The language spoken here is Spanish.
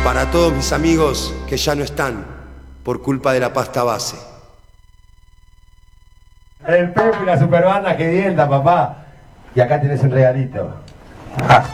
Para todos mis amigos que ya no están por culpa de la pasta base. El Pepe y la superbanda que dienta, papá. Y acá tenés un regalito.